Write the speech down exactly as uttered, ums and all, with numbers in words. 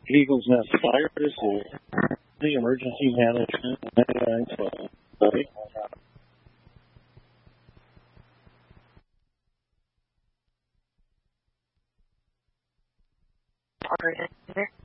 Eagles Nest Fire. This is the emergency management. Operator.